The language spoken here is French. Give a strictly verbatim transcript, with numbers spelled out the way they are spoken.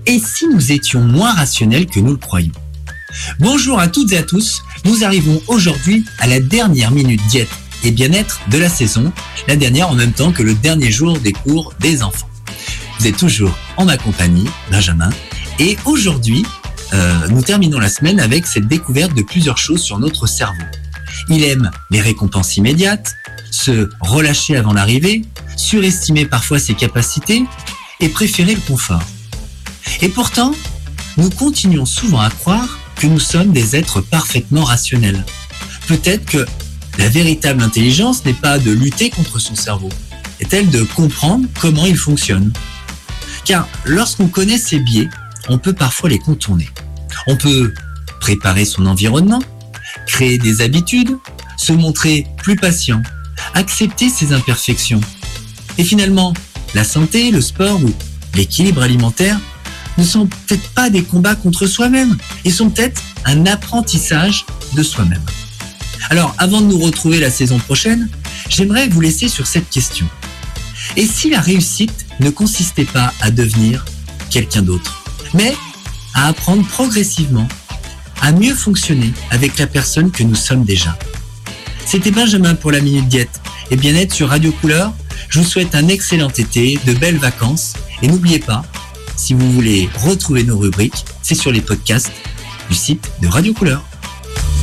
Et si nous étions moins rationnels que nous le croyons? Bonjour à toutes et à tous, nous arrivons aujourd'hui à la dernière minute diète et bien-être de la saison, la dernière en même temps que le dernier jour des cours des enfants. Vous êtes toujours en ma compagnie, Benjamin, et aujourd'hui, euh, nous terminons la semaine avec cette découverte de plusieurs choses sur notre cerveau. Il aime les récompenses immédiates, se relâcher avant l'arrivée, surestimer parfois ses capacités et préférer le confort. Et pourtant, nous continuons souvent à croire que nous sommes des êtres parfaitement rationnels. Peut-être que la véritable intelligence n'est pas de lutter contre son cerveau, est-elle de comprendre comment il fonctionne. Car lorsqu'on connaît ses biais, on peut parfois les contourner. On peut préparer son environnement, créer des habitudes, se montrer plus patient, accepter ses imperfections. Et finalement, la santé, le sport ou l'équilibre alimentaire ne sont peut-être pas des combats contre soi-même, ils sont peut-être un apprentissage de soi-même. Alors, avant de nous retrouver la saison prochaine, j'aimerais vous laisser sur cette question. Et si la réussite ne consistait pas à devenir quelqu'un d'autre, mais à apprendre progressivement à mieux fonctionner avec la personne que nous sommes déjà? C'était Benjamin pour la Minute Diète et Bien-être sur Radio Couleur. Je vous souhaite un excellent été, de belles vacances et n'oubliez pas, si vous voulez retrouver nos rubriques, c'est sur les podcasts du site de Radio Couleur.